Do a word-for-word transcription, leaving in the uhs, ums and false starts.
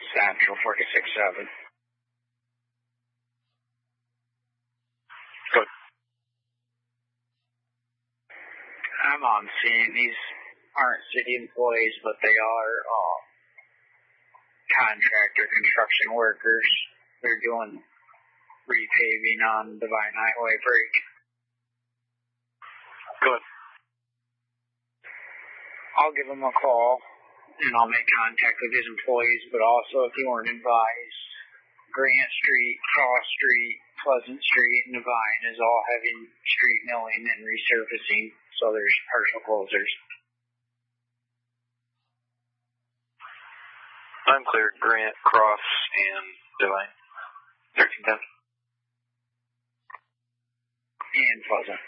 Central forty-six seven. Good. I'm on scene. These aren't city employees, but they are uh, contractor construction workers. They're doing repaving on Divine Highway Break. Good. I'll give them a call, and I'll make contact with his employees, but also, if you weren't advised, Grant Street, Cross Street, Pleasant Street, and Divine is all having street milling and resurfacing, so there's partial closures. I'm clear. Grant, Cross, and Divine. thirteen ten. And Pleasant.